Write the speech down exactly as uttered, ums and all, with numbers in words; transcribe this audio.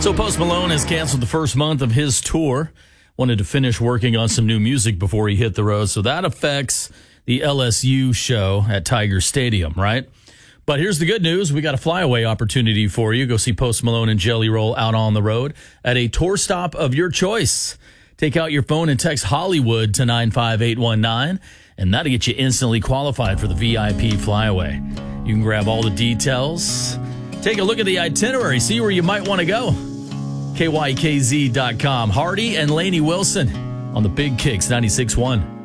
So Post Malone has canceled the first month of his tour. Wanted to finish working on some new music before he hit the road. So that affects the L S U show at Tiger Stadium, right? But here's the good news. We got a flyaway opportunity for you. Go see Post Malone and Jelly Roll out on the road at a tour stop of your choice. Take out your phone and text Hollywood to nine five eight one nine, and that'll get you instantly qualified for the V I P flyaway. You can grab all the details. Take a look at the itinerary. See where you might want to go. K Y K Z dot com. Hardy and Lainey Wilson on the Big Kicks ninety-six point one.